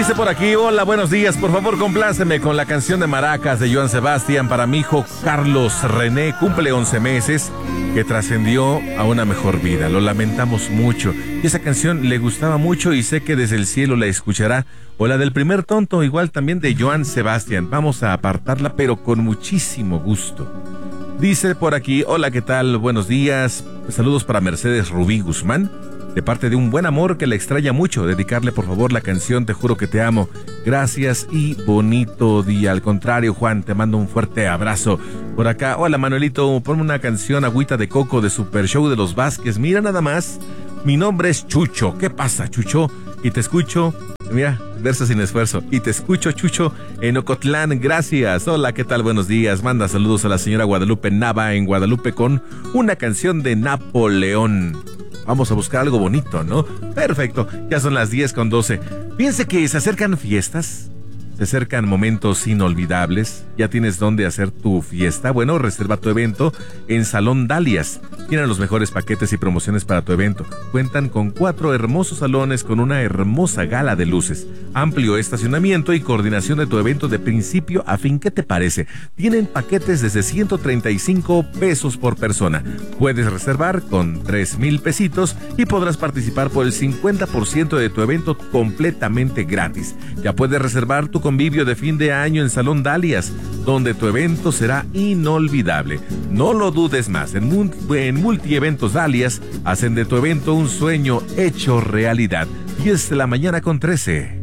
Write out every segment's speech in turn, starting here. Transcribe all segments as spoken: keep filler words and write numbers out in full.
Dice por aquí, hola, buenos días, por favor compláceme con la canción de Maracas de Joan Sebastián para mi hijo Carlos René, cumple once meses, que trascendió a una mejor vida, lo lamentamos mucho, y esa canción le gustaba mucho y sé que desde el cielo la escuchará, o la del primer tonto, igual también de Joan Sebastián, vamos a apartarla pero con muchísimo gusto. Dice por aquí, hola, ¿qué tal? Buenos días, saludos para Mercedes Rubí Guzmán, de parte de un buen amor que le extraña mucho, dedicarle por favor la canción Te juro que te amo, gracias y bonito día. Al contrario, Juan, te mando un fuerte abrazo. Por acá, hola Manuelito, ponme una canción Agüita de Coco de Super Show de los Vázquez, mira nada más, mi nombre es Chucho, ¿qué pasa Chucho? Y te escucho, mira, verso sin esfuerzo, y te escucho Chucho en Ocotlán, gracias. Hola, ¿qué tal? Buenos días, manda saludos a la señora Guadalupe Nava en Guadalupe con una canción de Napoleón. Vamos a buscar algo bonito, ¿no? Perfecto, ya son las diez con doce. Piense que se acercan fiestas, se acercan momentos inolvidables. ¿Ya tienes dónde hacer tu fiesta? Bueno, reserva tu evento en Salón Dalias. Tienen los mejores paquetes y promociones para tu evento. Cuentan con cuatro hermosos salones con una hermosa gala de luces, amplio estacionamiento y coordinación de tu evento de principio a fin. ¿Qué te parece? Tienen paquetes desde ciento treinta y cinco pesos por persona. Puedes reservar con tres mil pesitos y podrás participar por el cincuenta por ciento de tu evento completamente gratis. Ya puedes reservar tu convivio de fin de año en Salón Dalias, donde tu evento será inolvidable. No lo dudes más, en, en Multieventos Dalias hacen de tu evento un sueño hecho realidad. diez de la mañana con trece.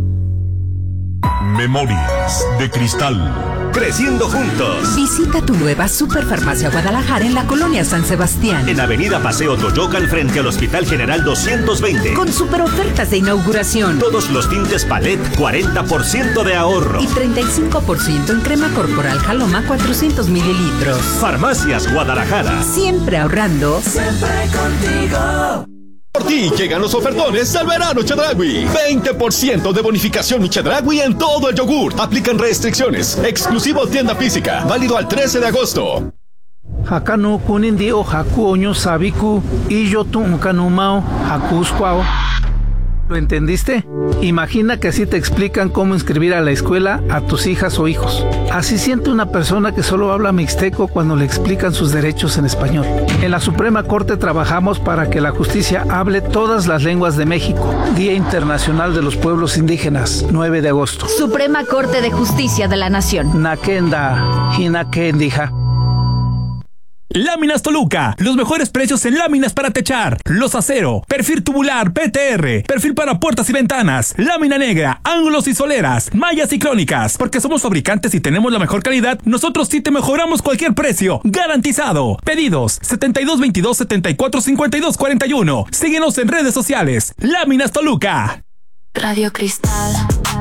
Memorias de Cristal. Creciendo juntos. Visita tu nueva Superfarmacia Guadalajara en la colonia San Sebastián. En Avenida Paseo Toyocan frente al Hospital General doscientos veinte. Con super ofertas de inauguración. Todos los tintes Palette, cuarenta por ciento de ahorro. Y treinta y cinco por ciento en crema corporal Jaloma, cuatrocientos mililitros. Farmacias Guadalajara. Siempre ahorrando. Siempre contigo. Por ti llegan los ofertones del verano Chedraui. veinte por ciento de bonificación Chedraui en todo el yogur. Aplican restricciones. Exclusivo tienda física. Válido al trece de agosto. Hakano kunindi o hakuoño sabiku y yo tunkanumao hakusquao. ¿Lo entendiste? Imagina que así te explican cómo inscribir a la escuela a tus hijas o hijos. Así siente una persona que solo habla mixteco cuando le explican sus derechos en español. En la Suprema Corte trabajamos para que la justicia hable todas las lenguas de México. Día Internacional de los Pueblos Indígenas, nueve de agosto. Suprema Corte de Justicia de la Nación. Nakenda, Hinakendija. Láminas Toluca, los mejores precios en láminas para techar, los acero, perfil tubular, P T R, perfil para puertas y ventanas, lámina negra, ángulos y soleras, mallas y crónicas. Porque somos fabricantes y tenemos la mejor calidad, nosotros sí te mejoramos cualquier precio, garantizado. Pedidos setenta y dos veintidós setenta y cuatro cincuenta y dos cuarenta y uno. Síguenos en redes sociales. Láminas Toluca. Radio Cristal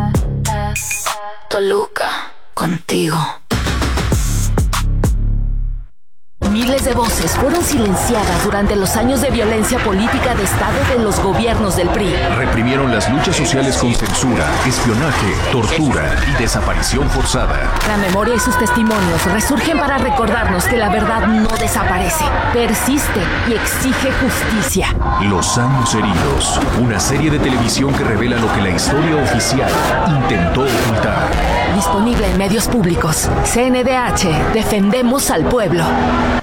Toluca, contigo. Miles de voces fueron silenciadas durante los años de violencia política de Estado de los gobiernos del P R I. Reprimieron las luchas sociales con censura, espionaje, tortura y desaparición forzada. La memoria y sus testimonios resurgen para recordarnos que la verdad no desaparece, persiste y exige justicia. Los años heridos, una serie de televisión que revela lo que la historia oficial intentó ocultar. Disponible en medios públicos. C N D H, defendemos al pueblo.